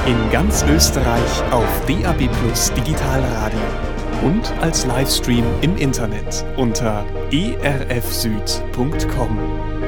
In ganz Österreich auf DAB+ Digitalradio und als Livestream im Internet unter erfsüd.com.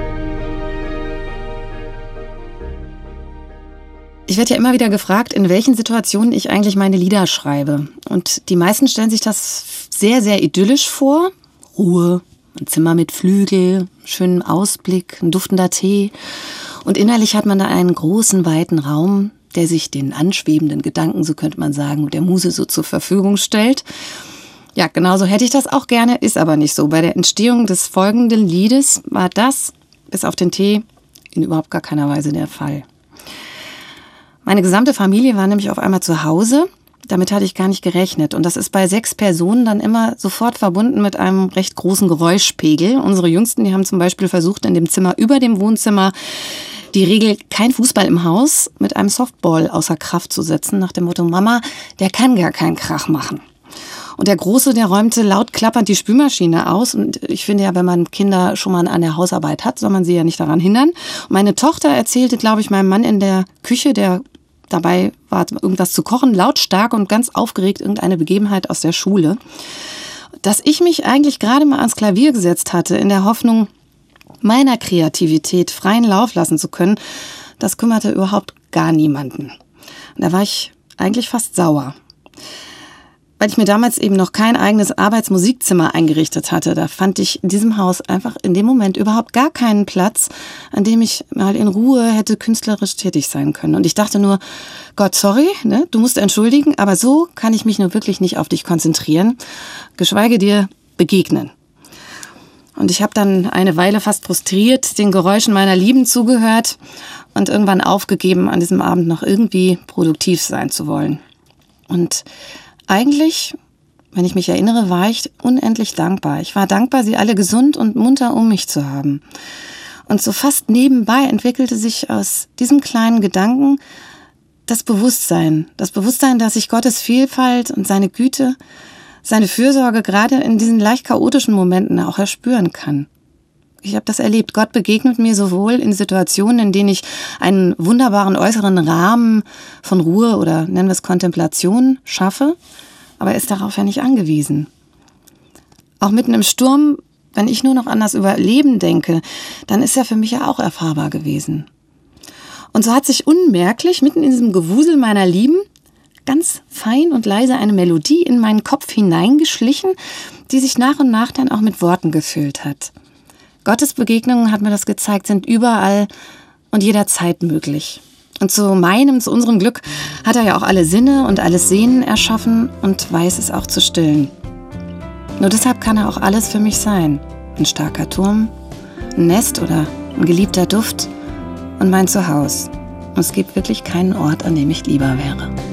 Ich werde ja immer wieder gefragt, in welchen Situationen ich eigentlich meine Lieder schreibe. Und die meisten stellen sich das sehr, sehr idyllisch vor. Ruhe, ein Zimmer mit Flügel, schönen Ausblick, ein duftender Tee. Und innerlich hat man da einen großen, weiten Raum, der sich den anschwebenden Gedanken, so könnte man sagen, der Muse so zur Verfügung stellt. Ja, genauso hätte ich das auch gerne, ist aber nicht so. Bei der Entstehung des folgenden Liedes war das, bis auf den Tee, in überhaupt gar keiner Weise der Fall. Meine gesamte Familie war nämlich auf einmal zu Hause. Damit hatte ich gar nicht gerechnet. Und das ist bei 6 Personen dann immer sofort verbunden mit einem recht großen Geräuschpegel. Unsere Jüngsten, die haben zum Beispiel versucht, in dem Zimmer über dem Wohnzimmer die Regel kein Fußball im Haus mit einem Softball außer Kraft zu setzen, nach dem Motto, Mama, der kann gar keinen Krach machen. Und der Große, der räumte laut klappernd die Spülmaschine aus. Und ich finde ja, wenn man Kinder schon mal an der Hausarbeit hat, soll man sie ja nicht daran hindern. Und meine Tochter erzählte, glaube ich, meinem Mann in der Küche, der dabei war, irgendwas zu kochen, lautstark und ganz aufgeregt irgendeine Begebenheit aus der Schule, dass ich mich eigentlich gerade mal ans Klavier gesetzt hatte, in der Hoffnung, meiner Kreativität freien Lauf lassen zu können, das kümmerte überhaupt gar niemanden. Und da war ich eigentlich fast sauer. Weil ich mir damals eben noch kein eigenes Arbeitsmusikzimmer eingerichtet hatte. Da fand ich in diesem Haus einfach in dem Moment überhaupt gar keinen Platz, an dem ich mal in Ruhe hätte künstlerisch tätig sein können. Und ich dachte nur, Gott, sorry, ne, du musst entschuldigen, aber so kann ich mich nur wirklich nicht auf dich konzentrieren, geschweige dir begegnen. Und ich habe dann eine Weile fast frustriert den Geräuschen meiner Lieben zugehört und irgendwann aufgegeben, an diesem Abend noch irgendwie produktiv sein zu wollen. Und eigentlich, wenn ich mich erinnere, war ich unendlich dankbar. Ich war dankbar, sie alle gesund und munter um mich zu haben. Und so fast nebenbei entwickelte sich aus diesem kleinen Gedanken das Bewusstsein, dass ich Gottes Vielfalt und seine Güte, seine Fürsorge gerade in diesen leicht chaotischen Momenten auch erspüren kann. Ich habe das erlebt. Gott begegnet mir sowohl in Situationen, in denen ich einen wunderbaren äußeren Rahmen von Ruhe oder nennen wir es Kontemplation schaffe, aber er ist darauf ja nicht angewiesen. Auch mitten im Sturm, wenn ich nur noch an das Überleben denke, dann ist er für mich ja auch erfahrbar gewesen. Und so hat sich unmerklich mitten in diesem Gewusel meiner Lieben ganz fein und leise eine Melodie in meinen Kopf hineingeschlichen, die sich nach und nach dann auch mit Worten gefüllt hat. Gottes Begegnungen, hat mir das gezeigt, sind überall und jederzeit möglich. Und zu unserem Glück hat er ja auch alle Sinne und alles Sehnen erschaffen und weiß es auch zu stillen. Nur deshalb kann er auch alles für mich sein. Ein starker Turm, ein Nest oder ein geliebter Duft und mein Zuhause. Und es gibt wirklich keinen Ort, an dem ich lieber wäre.